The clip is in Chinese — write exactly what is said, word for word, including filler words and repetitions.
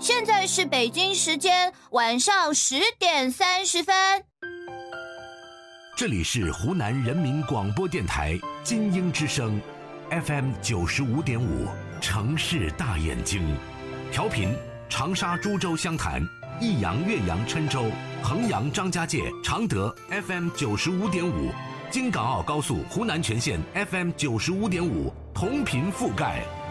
现在是北京时间晚上十点三十分。 这里是湖南人民广播电台金鹰之声 F M 九十五点五，城市大眼睛，调频长沙、株洲、湘潭、益阳、岳阳、郴州、衡阳、张家界、常德 F M 九十五点五，京港澳高速湖南全线 F M 九十五点五，同频覆盖。